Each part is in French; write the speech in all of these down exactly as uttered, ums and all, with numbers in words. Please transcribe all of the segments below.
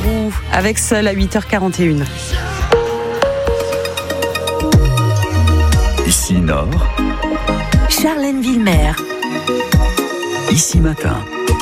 Roux avec Seul à huit heures quarante et une. Ici Nord, Charlène Villemer. Ici Matin.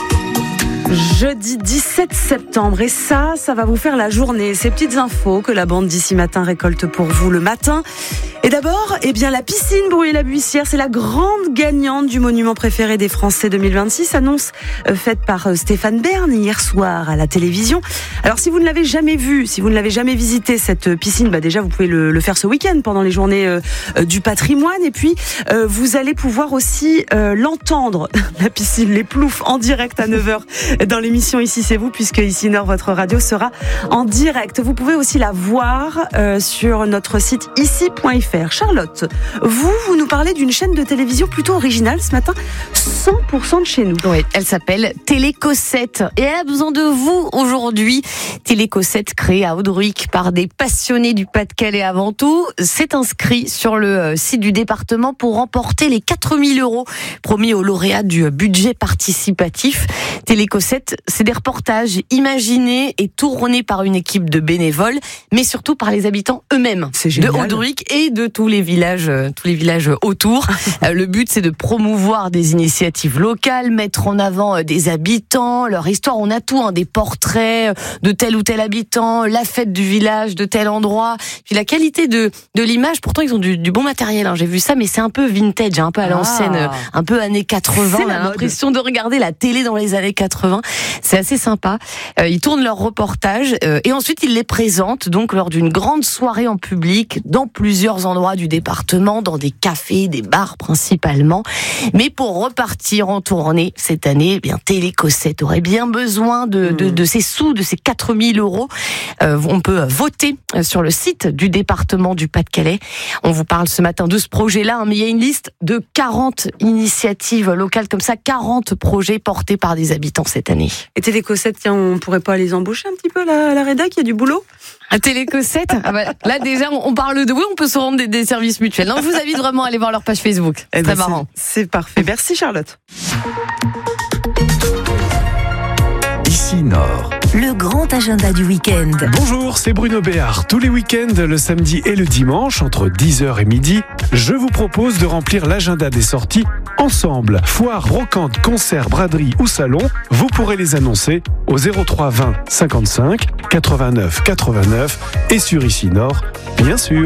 Jeudi dix-sept septembre, et ça, ça va vous faire la journée. Ces petites infos que la bande d'Ici Matin récolte pour vous le matin. Et d'abord, eh bien, la piscine Bruyères-la-Buissière, c'est la grande gagnante du monument préféré des Français deux mille vingt-six. Annonce euh, faite par euh, Stéphane Bern hier soir à la télévision. Alors, si vous ne l'avez jamais vue, si vous ne l'avez jamais visité, cette piscine, bah déjà, vous pouvez le, le faire ce week-end pendant les journées euh, euh, du patrimoine. Et puis, euh, vous allez pouvoir aussi euh, l'entendre, la piscine, les ploufs, en direct à neuf heures dans l'émission Ici c'est vous, puisque Ici Nord, votre radio, sera en direct. Vous pouvez aussi la voir euh, sur notre site ici point f r. Charlotte, vous, vous nous parlez d'une chaîne de télévision plutôt originale ce matin, cent pour cent de chez nous. Oui, elle s'appelle Télé Cossette et elle a besoin de vous aujourd'hui. Télé Cossette, créée à Audruic par des passionnés du Pas-de-Calais avant tout, s'est inscrit sur le site du département pour remporter les quatre mille euros promis aux lauréats du budget participatif. Télé Cossette, c'est des reportages imaginés et tournés par une équipe de bénévoles, mais surtout par les habitants eux-mêmes de Audruic et de tous les villages, tous les villages autour. Le but, c'est de promouvoir des initiatives locales, mettre en avant des habitants, leur histoire. On a tout, hein, des portraits de tel ou tel habitant, la fête du village de tel endroit. Puis la qualité de de l'image. Pourtant, ils ont du, du bon matériel. Hein, j'ai vu ça, mais c'est un peu vintage, hein, un peu à l'ancienne, ah. un peu années quatre-vingts. On a l'impression de regarder la télé dans les années quatre-vingts. C'est assez sympa. Euh, ils tournent leurs reportages euh, et ensuite ils les présentent donc lors d'une grande soirée en public dans plusieurs endroits du département, dans des cafés, des bars principalement. Mais pour repartir en tournée cette année, eh bien Télé Cossette aurait bien besoin de, de, de ces sous, de ces quatre mille euros. Euh, on peut voter sur le site du département du Pas-de-Calais. On vous parle ce matin de ce projet-là, hein, mais il y a une liste de quarante initiatives locales comme ça, quarante projets portés par des habitants cette année. Et Télé Cossette, tiens, on pourrait pas les embaucher un petit peu là, à la rédac, il y a du boulot? À Télé Cossette, ah bah, là déjà on parle de oui, on peut se rendre des, des services mutuels. Non, je vous invite vraiment à aller voir leur page Facebook. C'est eh très ben marrant. C'est, c'est parfait. Merci Charlotte. Ici Nord. Le grand agenda du week-end. Bonjour, c'est Bruno Béard. Tous les week-ends, le samedi et le dimanche, entre dix heures et midi, je vous propose de remplir l'agenda des sorties ensemble. Foire, brocante, concert, braderie ou salon, vous pourrez les annoncer au zéro trois vingt cinquante-cinq quatre-vingt-neuf quatre-vingt-neuf et sur Ici Nord, bien sûr.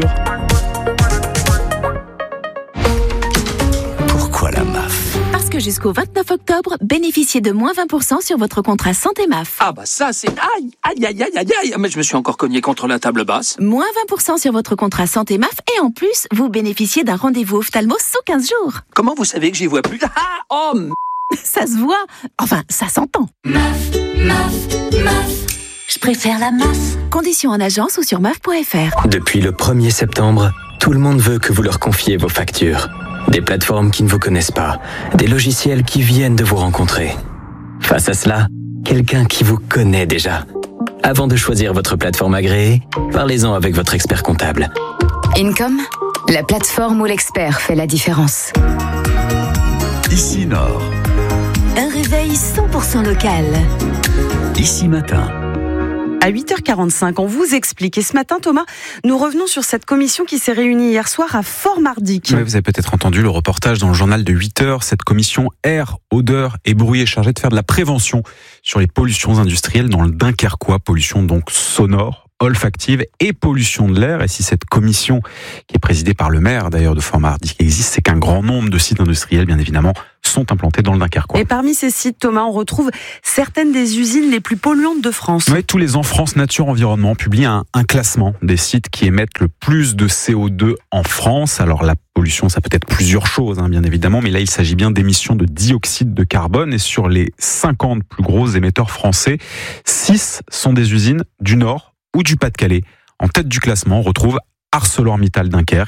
Pourquoi la M A F ? Parce que jusqu'au vingt-neuf octobre, bénéficiez de moins vingt pour cent sur votre contrat santé M A F. Ah bah ça c'est... Aïe, aïe, aïe, aïe, aïe, aïe. Mais je me suis encore cogné contre la table basse. Moins vingt pour cent sur votre contrat santé M A F et en plus, vous bénéficiez d'un rendez-vous ophtalmo sous quinze jours. Comment vous savez que j'y vois plus? Ah, oh m... Ça se voit. Enfin, ça s'entend. M A F, M A F, M A F. Je préfère la M A F. Conditions en agence ou sur M A F point F R. Depuis le premier septembre, tout le monde veut que vous leur confiez vos factures. Des plateformes qui ne vous connaissent pas, des logiciels qui viennent de vous rencontrer. Face à cela, quelqu'un qui vous connaît déjà. Avant de choisir votre plateforme agréée, parlez-en avec votre expert comptable. Income, la plateforme où l'expert fait la différence. Ici Nord. Un réveil cent pour cent local. Ici Matin. À huit heures quarante-cinq, on vous explique. Et ce matin, Thomas, nous revenons sur cette commission qui s'est réunie hier soir à Fort-Mardic. Oui, vous avez peut-être entendu le reportage dans le journal de huit heures. Cette commission air, odeur et bruit est chargée de faire de la prévention sur les pollutions industrielles dans le Dunkerquois. Pollution donc sonore, olfactive et pollution de l'air. Et si cette commission, qui est présidée par le maire d'ailleurs de Fort-Mardic, existe, c'est qu'un grand nombre de sites industriels, bien évidemment, sont implantés dans le Dunkerquois. Et parmi ces sites, Thomas, on retrouve certaines des usines les plus polluantes de France. Oui, tous les ans, France Nature Environnement publie un, un classement des sites qui émettent le plus de C O deux en France. Alors la pollution, ça peut être plusieurs choses, hein, bien évidemment, mais là, il s'agit bien d'émissions de dioxyde de carbone. Et sur les cinquante plus gros émetteurs français, six sont des usines du Nord ou du Pas-de-Calais. En tête du classement, on retrouve ArcelorMittal Dunkerque,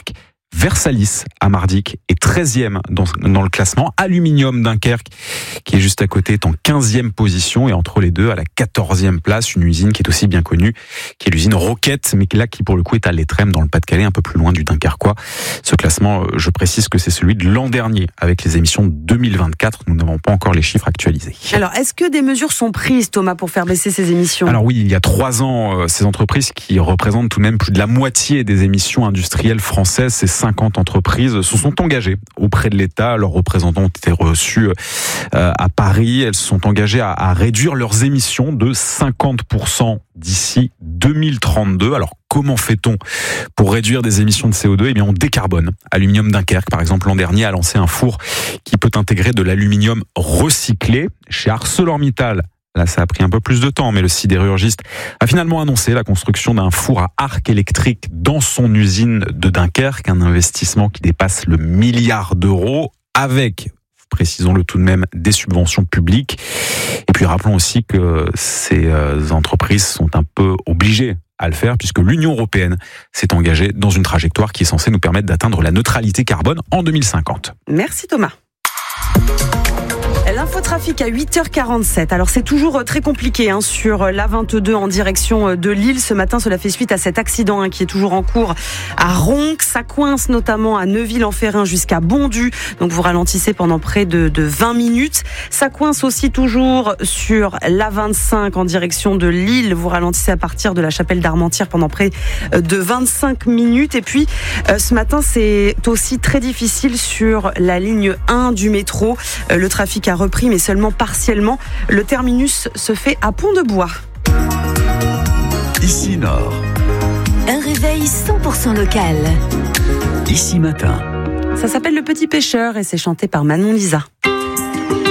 Versalis à Mardic est treizième dans, dans le classement. Aluminium Dunkerque, qui est juste à côté, est en quinzième position. Et entre les deux, à la quatorzième place, une usine qui est aussi bien connue, qui est l'usine Roquette, mais là qui pour le coup est à l'Étrême, dans le Pas-de-Calais, un peu plus loin du Dunkerquois. Ce classement, je précise que c'est celui de l'an dernier, avec les émissions de deux mille vingt-quatre. Nous n'avons pas encore les chiffres actualisés. Alors, est-ce que des mesures sont prises, Thomas, pour faire baisser ces émissions ? Alors oui, il y a trois ans, ces entreprises qui représentent tout de même plus de la moitié des émissions industrielles françaises, ces cinquante entreprises se sont engagées auprès de l'État. Leurs représentants ont été reçus à Paris. Elles se sont engagées à, à réduire leurs émissions de cinquante pour cent d'ici deux mille trente-deux. Alors, comment fait-on pour réduire des émissions de C O deux ? Eh bien, on décarbone. Aluminium Dunkerque, par exemple, l'an dernier, a lancé un four qui peut intégrer de l'aluminium recyclé. Chez ArcelorMittal, là, ça a pris un peu plus de temps, mais le sidérurgiste a finalement annoncé la construction d'un four à arc électrique dans son usine de Dunkerque, un investissement qui dépasse le milliard d'euros avec, précisons-le tout de même, des subventions publiques. Et puis rappelons aussi que ces entreprises sont un peu obligées à le faire puisque l'Union européenne s'est engagée dans une trajectoire qui est censée nous permettre d'atteindre la neutralité carbone en deux mille cinquante. Merci Thomas. L'infotrafic à huit heures quarante-sept. Alors c'est toujours très compliqué hein, sur l'A vingt-deux en direction de Lille. Ce matin, cela fait suite à cet accident hein, qui est toujours en cours à Ronques. Ça coince notamment à Neuville-en-Ferrin jusqu'à Bondu. Donc vous ralentissez pendant près de, de vingt minutes. Ça coince aussi toujours sur l'A vingt-cinq en direction de Lille. Vous ralentissez à partir de la Chapelle d'Armentières pendant près de vingt-cinq minutes. Et puis ce matin, c'est aussi très difficile sur la ligne un du métro. Le trafic a repris, mais seulement partiellement. Le terminus se fait à Pont-de-Bois. Ici Nord. Un réveil cent pour cent local. Ici Matin. Ça s'appelle Le Petit Pêcheur et c'est chanté par Manon Lisa.